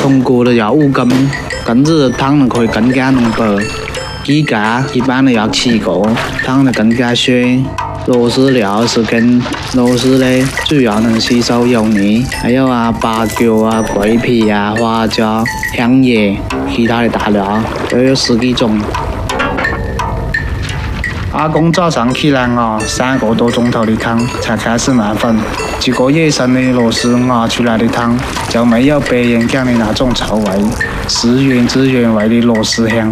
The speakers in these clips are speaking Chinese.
通过的要5根，根子烫的可以更加浓白。鸡架一般的要7个，烫的更加鲜。螺丝料是跟螺丝的主要能吸收油腻，还有八角桂皮花椒、香叶，其他的大料都有10几种。阿公早上起来3个多钟头的汤才开始慢粉，几个野生的螺丝出来的汤就没有别人讲的那种臭味，是原汁原味的螺丝香。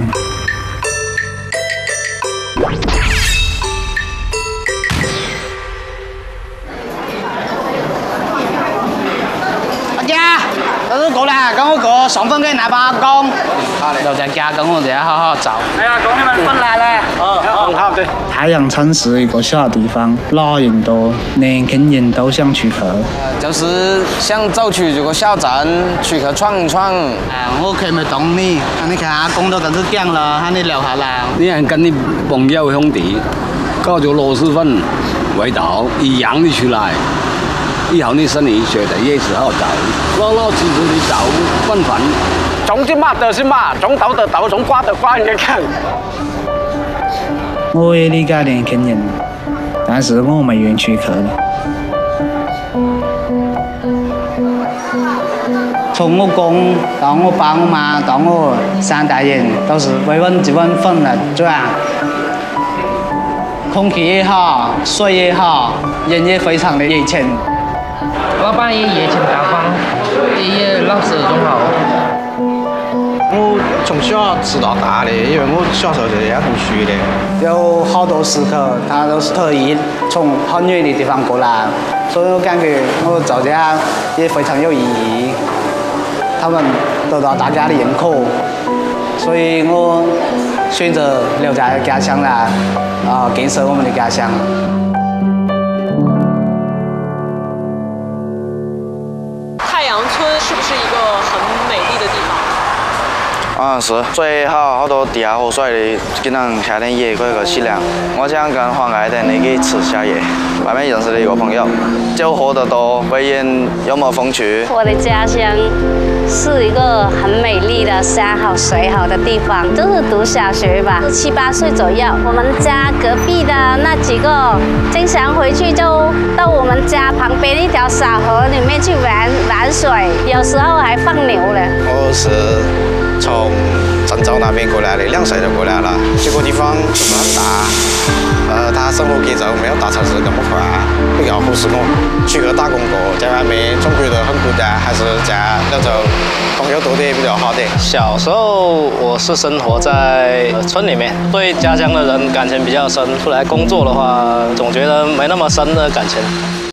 过来，跟我哥送粉给那把工。留在家跟我这样好好照。哎呀，工你们粉来了。好对。 太阳城是一个小地方，老人多，年轻人都想出去。 就是想走出这个小镇，出去闯一闯。我可没动你，你看阿公都跟着讲了，喊你留下来。 你还跟你朋友兄弟搞这个螺蛳粉，味道一样的出来。以后你生意学的也是好找，老老实实的找本分。 种的嘛就是嘛，种豆的豆，种瓜的瓜，你看。 我也理解年轻人，但是我没愿出去。从我公到我爸我妈到我3代人，都是为我们这碗粉来赚。空气也好，水也好，人也非常的热情。 老板也热情大方，也老实忠厚。 我从小吃到大的，因为我小时候就这样学的。 有好多食客，他都是特意从很远的地方过来，所以我感觉我做这样也非常有意义。他们得到大家的认可，所以我选择留在家乡来建设我们的家乡。 太阳村是不是一个很美丽的地方？ 是，水好多地下河水的，经常夏天也可以去洗凉。我想跟黄爱在那里吃宵夜，外面认识的一个朋友，酒喝得多，为人幽默风趣。 我的家乡是一个很美丽的山好水好的地方，就是读小学吧，7、8岁左右。我们家隔壁的那几个，经常回去就到我们家旁边一条小河里面去玩水，有时候还放牛了。 我是从郑州那边过来的，2岁就过来了。这个地方不是很大，它生活节奏没有大城市那么快，比较合适我。出去打工过，在外面总觉得很孤单，还是在柳州朋友多点比较好点。 小时候我是生活在村里面，对家乡的人感情比较深。出来工作的话，总觉得没那么深的感情。